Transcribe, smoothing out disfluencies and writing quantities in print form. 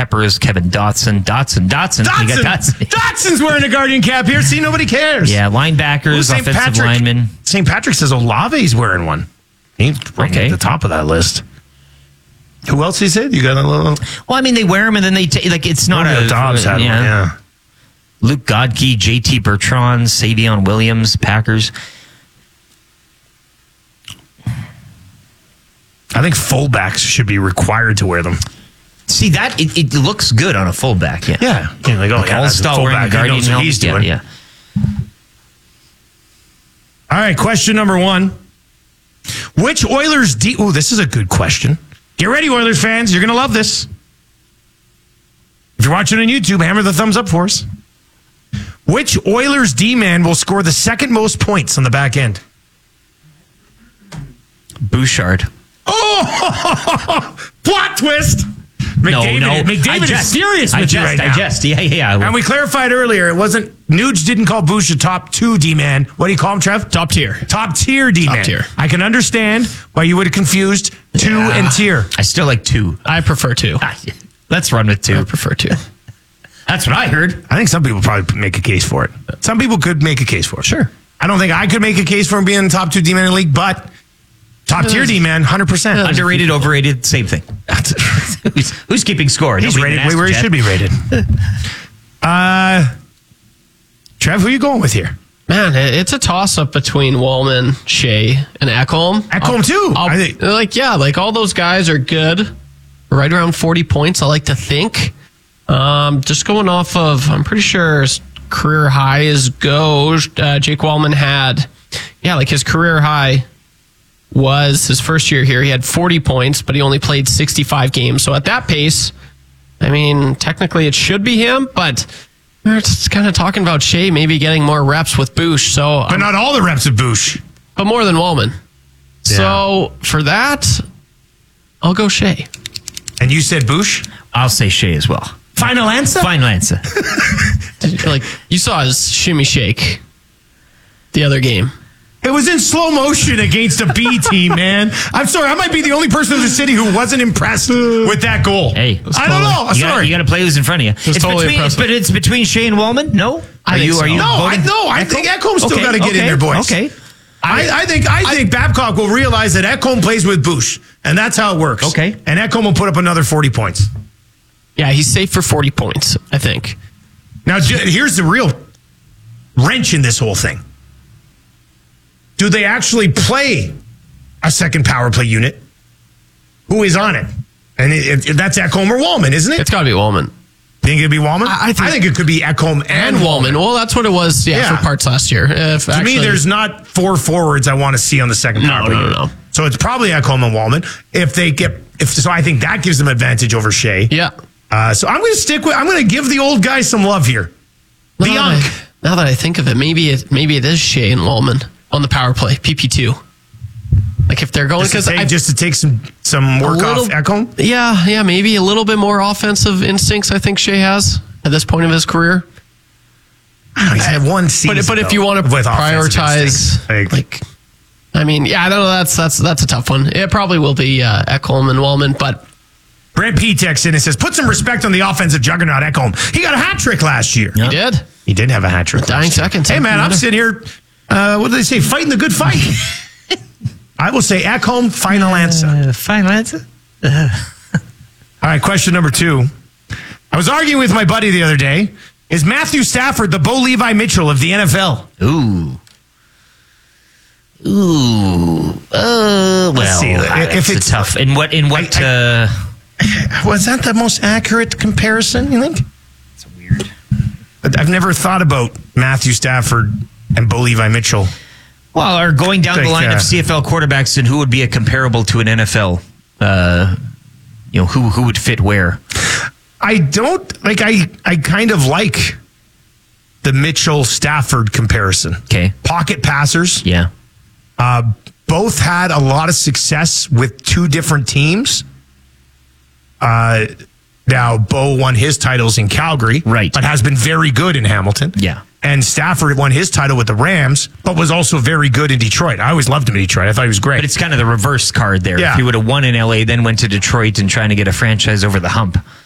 Peppers, Kevin Dotson. Dotson. You got Dotson. Dotson's wearing a Guardian cap here. See, nobody cares. Yeah, linebackers, offensive linemen. St. Patrick says Olave's wearing one. He's ranking at the top of that list. Who else he said? You got a little... Well, I mean, they wear them and then they take, like, it's not a... Dobbs had one, yeah. Luke Godke, JT Bertrand, Savion Williams, Packers. I think fullbacks should be required to wear them. See, that, it looks good on a fullback, yeah. Yeah. You know, like, oh, yeah, All-star wearing the Guardian knows what he's doing. Yeah. All right, question number 1. Which Oilers Ooh, this is a good question. Get ready, Oilers fans. You're going to love this. If you're watching on YouTube, hammer the thumbs up for us. Which Oilers D-man will score the second most points on the back end? Bouchard. Oh, plot twist. McDavid is serious with you right now. Yeah. And we clarified earlier, it wasn't, Nuge didn't call Bush a top 2 D-man. What do you call him, Trev? Top tier. Top tier D-man. Top tier. I can understand why you would have confused 2 and tier. I still like 2. I prefer 2. Let's run with 2. I prefer 2. That's what I heard. I think some people probably make a case for it. Some people could make a case for it. Sure. I don't think I could make a case for him being top 2 D-man in the league, but top tier D-man, 100%. Underrated, overrated, same thing. Who's keeping score? He's Nobody rated where he should be rated. Trev, who are you going with here? Man, it's a toss-up between Wallman, Shea, and Ekholm. Ekholm, too. All those guys are good. Right around 40 points, I like to think. Just going off of, I'm pretty sure his career high is Jake Wallman had, his career high was his first year here. He had 40 points, but he only played 65 games. So at that pace, I mean, technically it should be him, but we're just kind of talking about Shea maybe getting more reps with Bush. But not all the reps of Bush. But more than Wallman. Yeah. So for that, I'll go Shea. And you said Bush? I'll say Shea as well. Final answer? Final answer. You saw his shimmy shake the other game. It was in slow motion against a B team, man. I'm sorry. I might be the only person in the city who wasn't impressed with that goal. Hey. I don't know. I'm sorry. You got to play who's in front of you. It's totally impressive. But it's between Shea and Wallman? No? I think Ekholm's still got to get in there, boys. Okay. I think Babcock will realize that Ekholm plays with Bush, and that's how it works. Okay. And Ekholm will put up another 40 points. Yeah, he's safe for 40 points, I think. Now, here's the real wrench in this whole thing. Do they actually play a second power play unit? Who is on it? And that's Ekholm or Wallman, isn't it? It's got to be Wallman. Think it'd be Wallman? I think it could be Ekholm and Wallman. Well, that's what it was, for parts last year. To me, there's not 4 forwards I want to see on the second power play unit. No. So it's probably Ekholm and Wallman. So I think that gives them advantage over Shea. Yeah. So I'm going to give the old guy some love here. Now that I think of it, maybe it is Shea and Wallman on the power play, PP2. Like if they're going just to take some work off Ekholm? Yeah, maybe a little bit more offensive instincts I think Shea has at this point of his career. He's had one season. But if you want to prioritize, I don't know. That's a tough one. It probably will be Ekholm and Wallman, but Brent P texts in and says, "Put some respect on the offensive juggernaut Ekholm. He got a hat trick last year. He did. He did have a hat trick. Dying seconds. Hey man, I'm sitting here. What do they say? Fighting the good fight." I will say Ekholm. Final answer. Final answer. All right. Question number 2. I was arguing with my buddy the other day. Is Matthew Stafford the Bo Levi Mitchell of the NFL? Ooh. Let's see. If it's tough. In what? Was that the most accurate comparison, you think? It's weird. I've never thought about Matthew Stafford and Bo Levi Mitchell. Well, or going down the line of CFL quarterbacks and who would be a comparable to an NFL, who would fit where? I don't, I kind of like the Mitchell-Stafford comparison. Okay. Pocket passers. Yeah. Both had a lot of success with 2 different teams. Now, Bo won his titles in Calgary, right, but has been very good in Hamilton. Yeah. And Stafford won his title with the Rams, but was also very good in Detroit. I always loved him in Detroit. I thought he was great. But it's kind of the reverse card there. Yeah. If he would have won in LA, then went to Detroit and trying to get a franchise over the hump.